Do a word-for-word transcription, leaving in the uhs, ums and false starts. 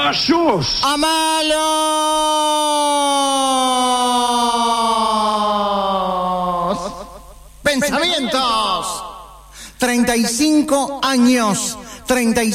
¡Caballos! ¡A malos! ¡Pensamientos! treinta y cinco años. treinta y